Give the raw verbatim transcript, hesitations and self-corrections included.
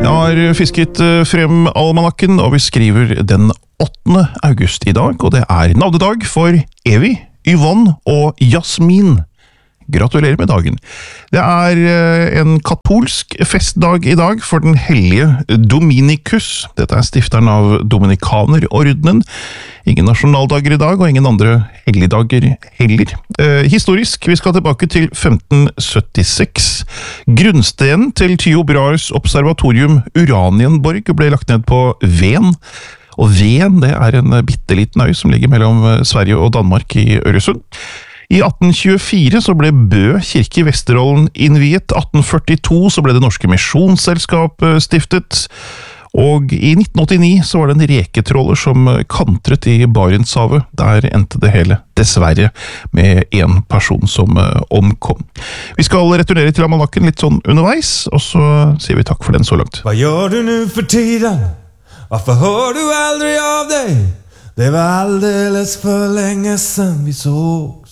Jeg har fisket frem almanakken, og vi skriver den åttende august i dag, og det er navnedag for Evy, Yvonne og Jasmin. Gratulerer med dagen. Det er en katolsk festdag i dag for den hellige Dominikus. Dette er stifteren av Dominikanerordenen. Ingen nasjonaldager i dag, og ingen andre helligdager heller. Eh, historisk, vi skal tilbake til femten syttiseks. Grunnstenen til Tycho Brahes observatorium Uranienborg ble lagt ned på Ven. Og Ven, det er en bitteliten øy som ligger mellom Sverige og Danmark i Øresund. I atten tjuefire så ble Bø kirke i Vesterålen innviet, atten førtito så ble det norske misjonsselskap stiftet, og i nitten åttini så var det en reketråler som kantret i Barentshavet. Der endte det hele, dessverre, med en person som omkom. Vi skal returnere til almanakken litt sånn underveis, og så sier vi takk for den så langt. Hva gjør du nu for tiden? Hvorfor hör du aldrig av dig? Det var alldeles för länge sedan vi såg.